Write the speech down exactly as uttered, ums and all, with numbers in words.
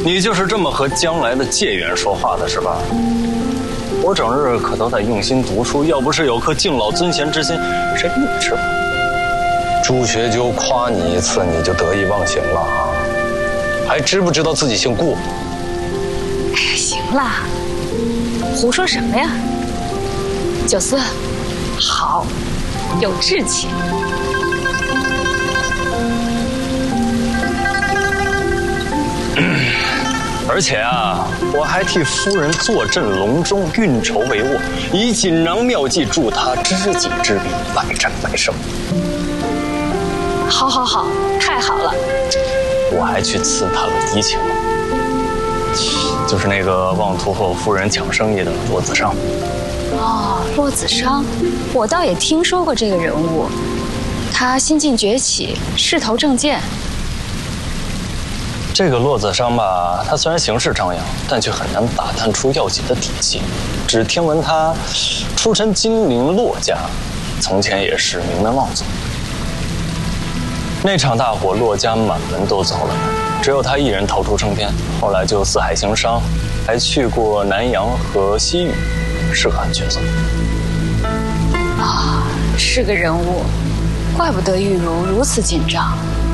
你就是这么和将来的介元说话的是吧？我整日可都在用心读书，要不是有颗敬老尊贤之心，谁给你吃饭？朱学究夸你一次，你就得意忘形了啊？还知不知道自己姓顾？ 哎呀，行了，胡说什么呀？九思，好，有志气。 而且啊，我还替夫人坐镇隆中，运筹帷幄，以锦囊妙计助她知己知彼，百战百胜。 好，好，好，太好了！ 我还去刺探了敌情，就是那个妄图和我夫人抢生意的骆子商。 哦，骆子商，我倒也听说过这个人物，他新晋崛起，势头正健。 这个骆子商吧，他虽然行事张扬，但却很难打探出要紧的底细。只听闻他出身金陵骆家，从前也是名门望族。那场大火，骆家满门都走了，只有他一人逃出升天。后来就四海行商，还去过南阳和西域，是个狠角色。 啊，是个人物，怪不得玉茹如此紧张。